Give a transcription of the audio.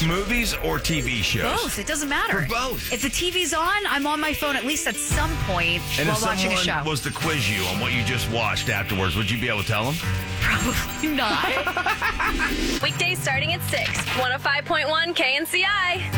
movies or TV shows? Both. It doesn't matter. For both. If the TV's on, I'm on my phone at least at some point And while if watching a show. someone was to quiz you on what you just watched afterwards, would you be able to tell them? Probably not. Weekdays starting at 6. 105.1 KNCI.